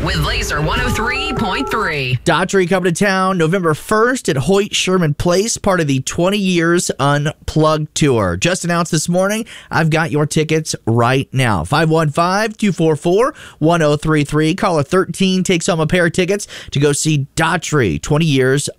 with Laser 103.3. Daughtry coming to town November 1st at Hoyt Sherman Place, part of the 20 Years Unplugged Tour. Just announced this morning. I've got your tickets right now. 515-244-1033. Caller 13 takes home a pair of tickets to go see Daughtry 20 Years